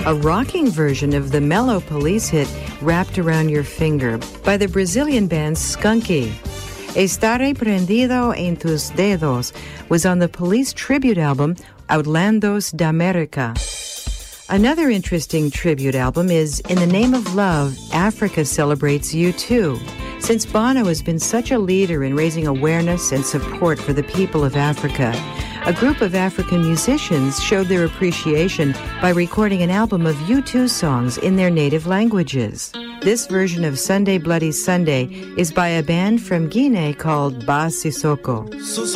a rocking version of the mellow Police hit Wrapped Around Your Finger by the Brazilian band Skunky. Estaré prendido en tus dedos was on the Police tribute album Outlandos da America. Another interesting tribute album is In the Name of Love, Africa Celebrates U2. Since Bono has been such a leader in raising awareness and support for the people of Africa, a group of African musicians showed their appreciation by recording an album of U2 songs in their native languages. This version of Sunday Bloody Sunday is by a band from Guinea called Ba Sissoko.